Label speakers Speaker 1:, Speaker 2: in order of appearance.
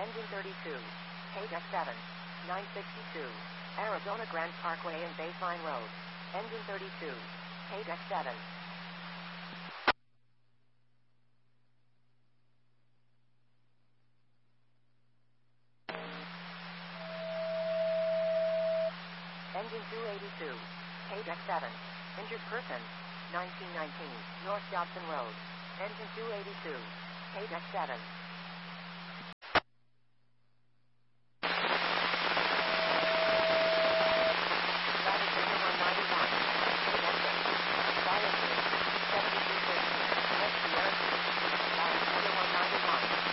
Speaker 1: Engine 32. KDEC 7. 962. Arizona Grand Parkway and Baseline Road. Engine 32. KDEC 7. Engine 282. KDEC 7. Injured person. 1919. North Dobson Road. Engine 282. KDEC 7.